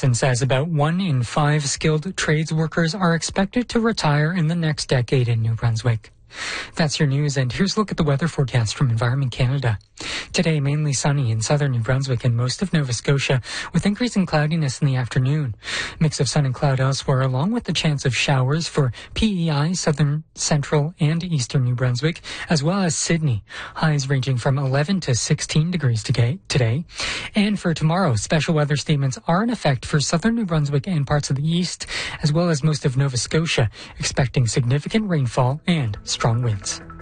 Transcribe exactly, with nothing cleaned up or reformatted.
Rasmussen says about one in five skilled trades workers are expected to retire in the next decade in New Brunswick. That's your news, and here's a look at the weather forecast from Environment Canada. Today, mainly sunny in southern New Brunswick and most of Nova Scotia, with increasing cloudiness in the afternoon. Mix of sun and cloud elsewhere, along with the chance of showers for P E I, southern, central, and eastern New Brunswick, as well as Sydney. Highs ranging from eleven to sixteen degrees today. And for tomorrow, special weather statements are in effect for southern New Brunswick and parts of the east, as well as most of Nova Scotia, expecting significant rainfall and strong winds.